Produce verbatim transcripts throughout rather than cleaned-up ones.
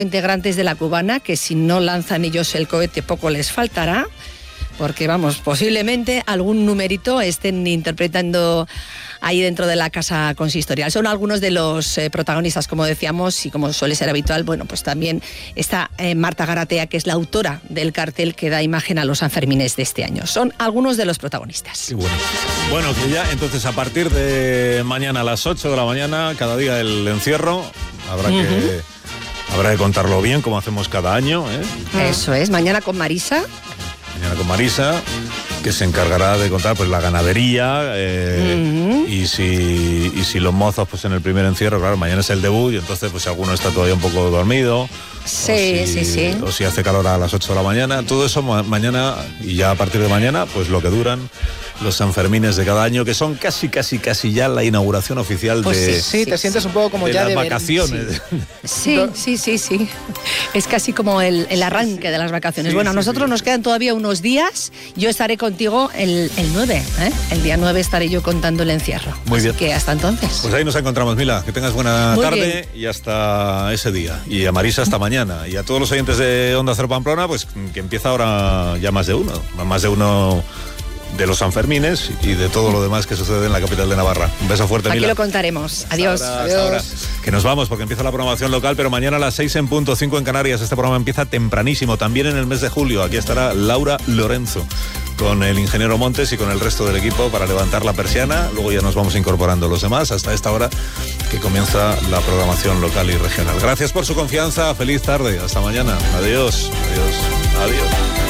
integrantes de la cubana, que si no lanzan ellos el cohete poco les faltará, porque vamos, posiblemente algún numerito estén interpretando ahí dentro de la casa consistorial. Son algunos de los eh, protagonistas, como decíamos, y como suele ser habitual, bueno, pues también está eh, Marta Garatea, que es la autora del cartel que da imagen a los Sanfermines de este año. Son algunos de los protagonistas. Qué bueno. Bueno, que ya entonces a partir de mañana a las ocho de la mañana, cada día el encierro, habrá uh-huh. que habrá que contarlo bien, como hacemos cada año, ¿eh? Eso es, mañana con Marisa. Mañana con Marisa, que se encargará de contar pues la ganadería eh, uh-huh. y si y si los mozos pues en el primer encierro, claro, mañana es el debut y entonces pues si alguno está todavía un poco dormido, sí, si, sí, sí. o si hace calor a las ocho de la mañana, todo eso ma- mañana y ya a partir de mañana pues lo que duran los Sanfermines de cada año, que son casi, casi, casi ya la inauguración oficial pues de... Sí, sí, te sí, sientes sí. un poco como de ya las de vacaciones. Sí, sí, sí, sí. Es casi como el, el arranque de las vacaciones. Sí, bueno, a sí, nosotros sí. nos quedan todavía unos días. Yo estaré contigo el, el nueve, ¿eh? El día nueve estaré yo contando el encierro. Muy Así bien. que hasta entonces. Pues ahí nos encontramos, Mila. Que tengas buena Muy tarde bien. y hasta ese día. Y a Marisa hasta mañana. Y a todos los oyentes de Onda Cero Pamplona, pues que empieza ahora ya más de uno. Más de uno de los Sanfermines y de todo lo demás que sucede en la capital de Navarra. Un beso fuerte, Aquí Mila. lo contaremos. Adiós. Hasta ahora, hasta ahora. Que nos vamos porque empieza la programación local, pero mañana a las seis en punto, cinco en Canarias. Este programa empieza tempranísimo, también en el mes de julio. Aquí estará Laura Lorenzo con el ingeniero Montes y con el resto del equipo para levantar la persiana. Luego ya nos vamos incorporando los demás hasta esta hora que comienza la programación local y regional. Gracias por su confianza. Feliz tarde. Hasta mañana. Adiós. Adiós. Adiós.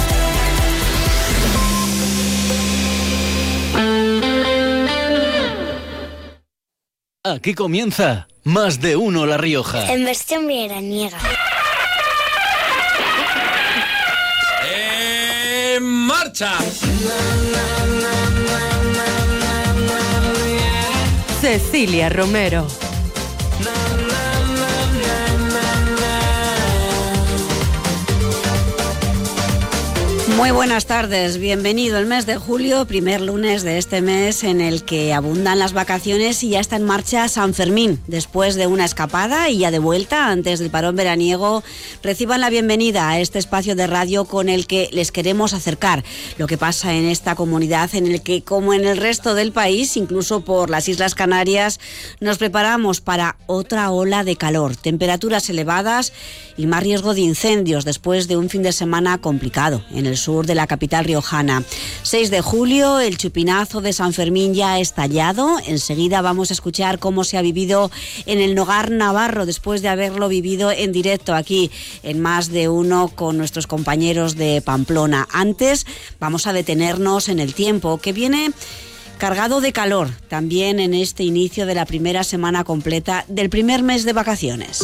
Aquí comienza Más de Uno La Rioja. En versión veraniega. ¡En marcha! Cecilia Romero. Muy buenas tardes, bienvenido el mes de julio, primer lunes de este mes en el que abundan las vacaciones y ya está en marcha San Fermín. Después de una escapada y ya de vuelta antes del parón veraniego, reciban la bienvenida a este espacio de radio con el que les queremos acercar lo que pasa en esta comunidad en el que, como en el resto del país, incluso por las Islas Canarias, nos preparamos para otra ola de calor, temperaturas elevadas y más riesgo de incendios después de un fin de semana complicado en el sur de la capital riojana. seis de julio, el chupinazo de San Fermín ya ha estallado. Enseguida vamos a escuchar cómo se ha vivido en el Nogar navarro después de haberlo vivido en directo aquí en Más de Uno con nuestros compañeros de Pamplona. Antes vamos a detenernos en el tiempo que viene cargado de calor también en este inicio de la primera semana completa del primer mes de vacaciones.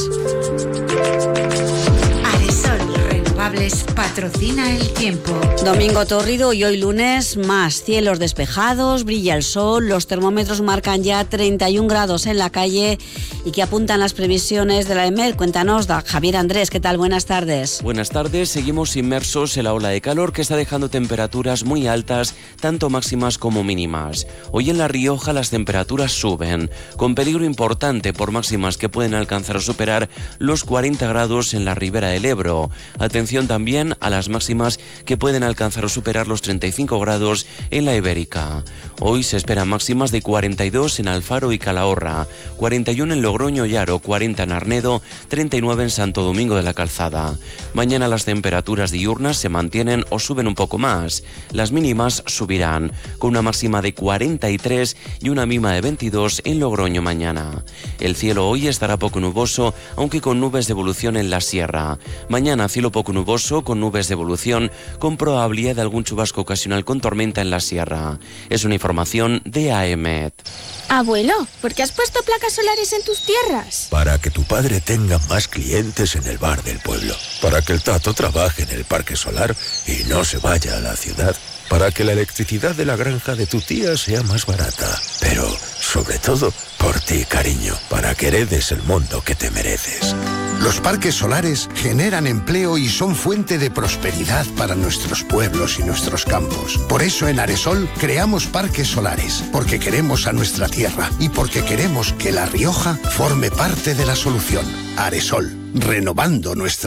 Patrocina el tiempo. Domingo torrido y hoy lunes más cielos despejados, brilla el sol, los termómetros marcan ya treinta y un grados en la calle y que apuntan las previsiones de la EMET. Cuéntanos, Javier Andrés, ¿qué tal? Buenas tardes. Buenas tardes, seguimos inmersos en la ola de calor que está dejando temperaturas muy altas, tanto máximas como mínimas. Hoy en La Rioja las temperaturas suben, con peligro importante por máximas que pueden alcanzar o superar los cuarenta grados en la ribera del Ebro. Atención también a las máximas que pueden alcanzar o superar los treinta y cinco grados en la Ibérica. Hoy se esperan máximas de cuarenta y dos en Alfaro y Calahorra, cuarenta y uno en Logroño y Haro, cuarenta en Arnedo, treinta y nueve en Santo Domingo de la Calzada. Mañana las temperaturas diurnas se mantienen o suben un poco más. Las mínimas subirán, con una máxima de cuarenta y tres y una mínima de veintidós en Logroño mañana. El cielo hoy estará poco nuboso, aunque con nubes de evolución en la sierra. Mañana cielo poco nuboso, con nubes de evolución, con probabilidad de algún chubasco ocasional con tormenta en la sierra. Es una información de A E M E T. Abuelo, ¿por qué has puesto placas solares en tus tierras? Para que tu padre tenga más clientes en el bar del pueblo. Para que el Tato trabaje en el parque solar y no se vaya a la ciudad. Para que la electricidad de la granja de tu tía sea más barata. Pero, sobre todo, por ti, cariño. Para que heredes el mundo que te mereces. Los parques solares generan empleo y son fuente de prosperidad para nuestros pueblos y nuestros campos. Por eso en Aresol creamos parques solares, porque queremos a nuestra tierra y porque queremos que La Rioja forme parte de la solución. Aresol, renovando nuestra